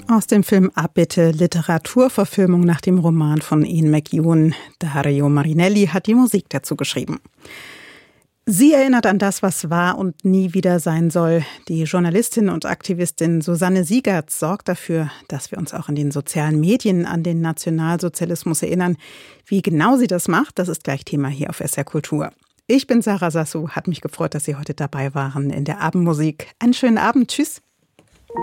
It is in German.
Aus dem Film Abbitte, Literaturverfilmung nach dem Roman von Ian McEwan. Dario Marinelli hat die Musik dazu geschrieben. Sie erinnert an das, was war und nie wieder sein soll. Die Journalistin und Aktivistin Susanne Siegertz sorgt dafür, dass wir uns auch in den sozialen Medien an den Nationalsozialismus erinnern. Wie genau sie das macht, das ist gleich Thema hier auf SR Kultur. Ich bin Sarah Sassou, hat mich gefreut, dass Sie heute dabei waren in der Abendmusik. Einen schönen Abend, tschüss.